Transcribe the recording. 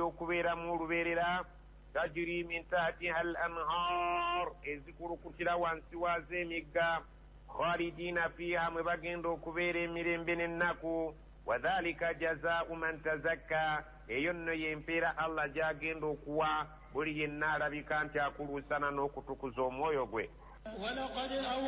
okubeera mu lubeerera tajiri min tahtiha al anhar ezikulukutira wansi waazo emigga khalidina fiha mwe bagenda okubeera emirembe n'ennaku wadhalika jazaau man tazakka eyo nno yempeera allah gy'agenda okuwa buli yenna alabika nti akuluusana n'okutukuza omwoyo gwe.